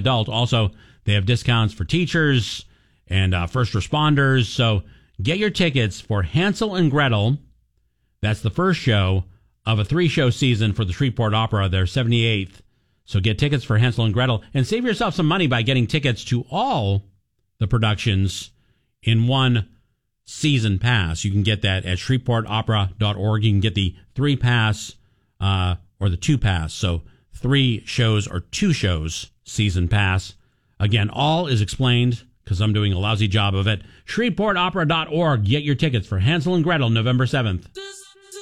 adult. Also, they have discounts for teachers and first responders. So get your tickets for Hansel and Gretel. That's the first show of a 3-show season for the Shreveport Opera, their 78th. So get tickets for Hansel and Gretel and save yourself some money by getting tickets to all the productions in one season pass. You can get that at shreveportopera.org. You can get the 3-pass or the 2-pass. So 3 shows or 2 shows season pass. Again, all is explained because I'm doing a lousy job of it. shreveportopera.org. Get your tickets for Hansel and Gretel November 7th.